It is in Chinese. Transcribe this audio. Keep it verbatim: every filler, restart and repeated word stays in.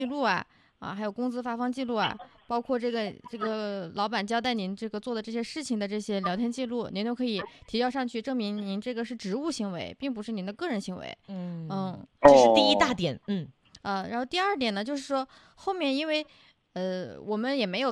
记录啊啊，还有工资发放记录啊，包括这个这个老板交代您这个做的这些事情的这些聊天记录，您都可以提交上去，证明您这个是职务行为，并不是您的个人行为。 嗯， 嗯。 这是第一大哦， 点。嗯呃，然后第二点呢，就是说后面因为呃我们也没有